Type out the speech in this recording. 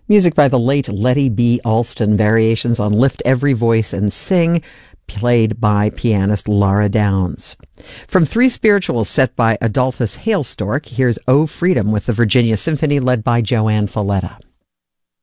Music by the late Letty B. Alston, variations on Lift Every Voice and Sing, played by pianist Laura Downs. From Three Spirituals set by Adolphus Hailstork, here's Oh Freedom with the Virginia Symphony led by Joanne Falletta.